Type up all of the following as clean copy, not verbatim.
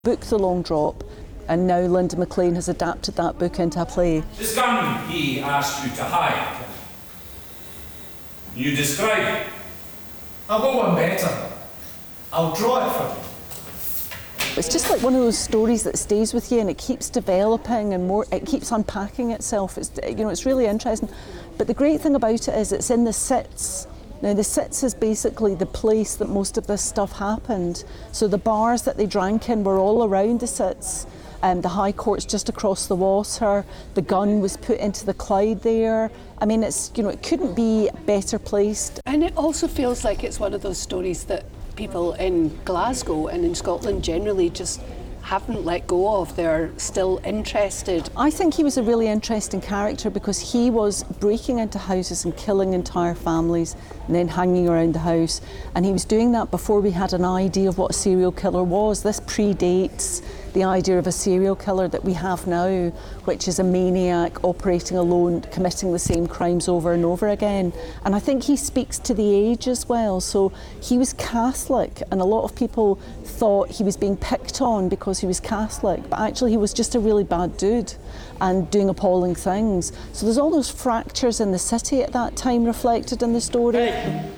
Book The Long Drop, and now Linda McLean has adapted that book into a play. This gun he asked you to hide. You describe it. I'll go one better. I'll draw it for you. It's just like one of those stories that stays with you, and it keeps developing and more. It keeps unpacking itself. It's really interesting. But the great thing about it is it's in the Sitz. Now the Sitz is basically the place that most of this stuff happened. So the bars that they drank in were all around the Sitz. The High Court's just across the water. The gun was put into the Clyde there. I mean, it couldn't be better placed. And it also feels like it's one of those stories that people in Glasgow and in Scotland generally just haven't let go of. They're still interested. I think he was a really interesting character because he was breaking into houses and killing entire families and then hanging around the house. And he was doing that before we had an idea of what a serial killer was. This predates the idea of a serial killer that we have now, which is a maniac operating alone, committing the same crimes over and over again. And I think he speaks to the age as well. So he was Catholic, and a lot of people thought he was being picked on because he was Catholic, but actually he was just a really bad dude and doing appalling things. So there's all those fractures in the city at that time reflected in the story. Hey,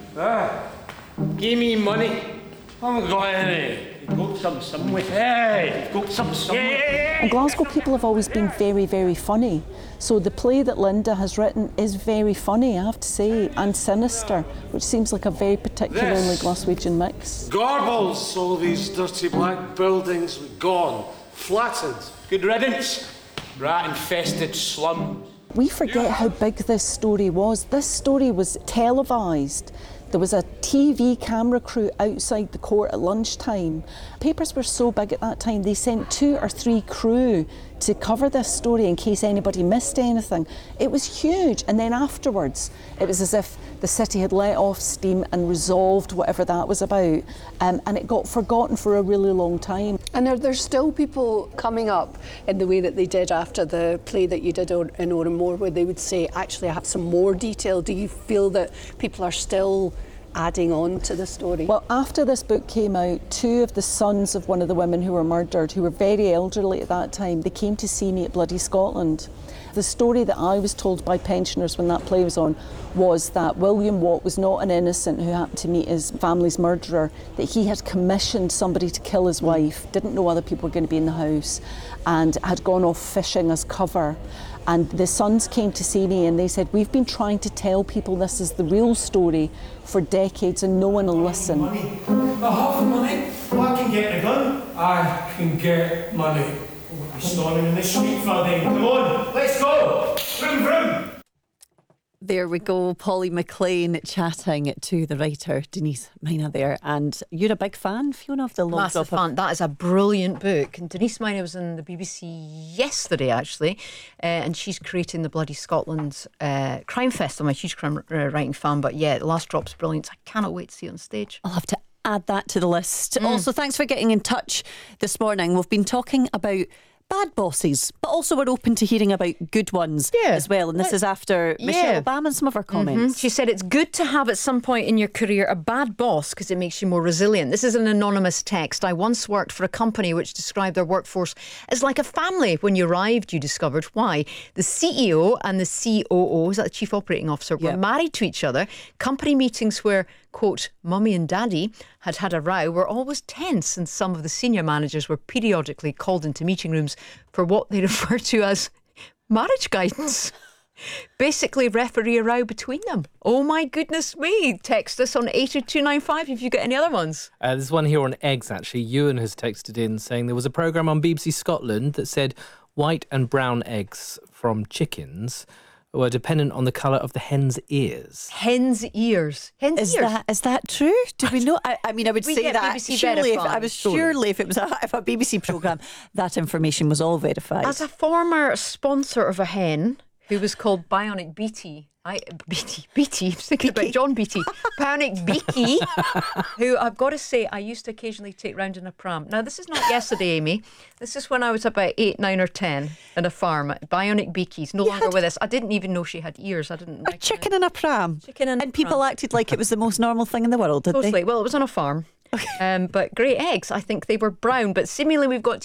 give me money. I haven't got any. You've got some somewhere. Hey, you've got some somewhere. And Glasgow people have always been very, very funny. So the play that Linda has written is very funny, I have to say, and sinister, which seems like a very particularly Glaswegian mix. Garbles, all these dirty black buildings gone, flattened. Good riddance. Rat-infested slums. We forget how big this story was. This story was televised. There was a TV camera crew outside the court at lunchtime. Papers were so big at that time, they sent 2 or 3 crew to cover this story in case anybody missed anything. It was huge. And then afterwards, it was as if the city had let off steam and resolved whatever that was about. And it got forgotten for a really long time. And are there still people coming up in the way that they did after the play that you did in Oranmore, where they would say, actually, I have some more detail? Do you feel that people are still adding on to the story? Well, after this book came out, 2 of the sons of one of the women who were murdered, who were very elderly at that time, they came to see me at Bloody Scotland. The story that I was told by pensioners when that play was on was that William Watt was not an innocent who happened to meet his family's murderer, that he had commissioned somebody to kill his wife, didn't know other people were going to be in the house, and had gone off fishing as cover. And the sons came to see me and they said, we've been trying to tell people this is the real story for decades and no one will listen. Money. I have money. I can get a gun. I can get money. We're standing in the street for then. Come on, let's go. Vroom, vroom. There we go, Polly McLean chatting to the writer Denise Mina there. And you're a big fan, Fiona, of The Long Drop. Massive fan. That is a brilliant book. And Denise Mina was in the BBC yesterday, actually, and she's creating the Bloody Scotland Crime Festival. I'm a huge crime writing fan, but yeah, The Last Drop's brilliant. I cannot wait to see it on stage. I'll have to add that to the list. Also, thanks for getting in touch this morning. We've been talking about bad bosses, but also we're open to hearing about good ones as well. And this is after Michelle Obama and some of her comments. She said it's good to have at some point in your career a bad boss because it makes you more resilient. This is an anonymous text. I once worked for a company which described their workforce as like a family. When you arrived, you discovered why. The CEO and the COO, is that the Chief Operating Officer, were married to each other. Company meetings where, quote, mummy and daddy had a row were always tense, and some of the senior managers were periodically called into meeting rooms for what they refer to as marriage guidance. Basically referee a row between them. Oh my goodness me. Text us on 80295 if you get any other ones. There's one here on eggs, actually. Ewan has texted in saying there was a programme on BBC Scotland that said white and brown eggs from chickens were dependent on the colour of the hen's ears. Hen's ears. Hen's ears. Is that true? Do we know? I mean, I would We say get that BBC surely verified. if it was a BBC programme, that information was all verified. As a former sponsor of a hen who was called Bionic Beatty, Beatty, I'm thinking about John Beatty, Bionic Beaky, who I've got to say I used to occasionally take round in a pram. Now, this is not yesterday, Amy. This is when I was about 8, 9 or 10 in a farm. Bionic Beaky's no longer with us. I didn't even know she had ears. I didn't. A chicken in a pram. Chicken in a And people pram. acted like it was the most normal thing in the world, did Totally. they? Well, it was on a farm. But great eggs, I think they were brown. But seemingly we've got